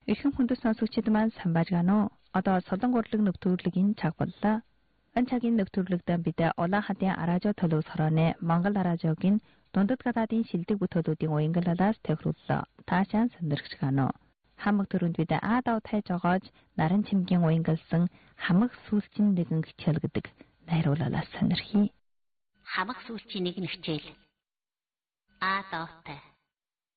Ихэнх хүндэт сонсогчид маань сайн байна уу? Одоо Солон урлаг нэвтрүүлгийн цаг боллоо. Энэ цагийн нэвтрүүлэгтээ бид улаан хадын араажо төлөв сорооны Монгол араажогийн дундад гадаадын шилдэг бүтээлүүдийн уянгалалаас тохирууллаа. Таашаан сонирхч гано. Хамаг төрөнд бид дав тайж огоож наран цэмгийн уянгалсан хамаг сүүлчийн нэгэн хичээл гэдэг найруулалаас сонирхий. Хамаг сүүлчийн нэгэн хичээл. Давтай.